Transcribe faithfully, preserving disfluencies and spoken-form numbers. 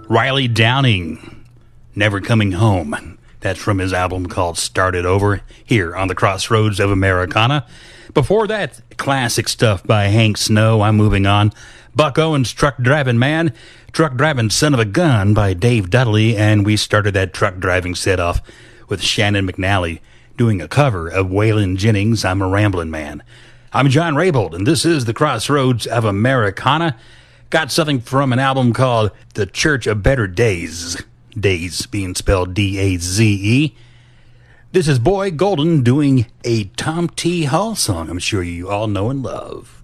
Riley Downing, Never Coming Home. That's from his album called Started Over, here on the Crossroads of Americana. Before that, classic stuff by Hank Snow, I'm Moving On. Buck Owens' Truck Driving Man, Truck Driving Son of a Gun by Dave Dudley, and we started that truck driving set off with Shannon McNally doing a cover of Waylon Jennings' I'm a Ramblin' Man. I'm John Raybould, and this is the Crossroads of Americana. Got something from an album called The Church of Better Days. Days being spelled D A Z E. This is Boy Golden doing a Tom T. Hall song I'm sure you all know and love.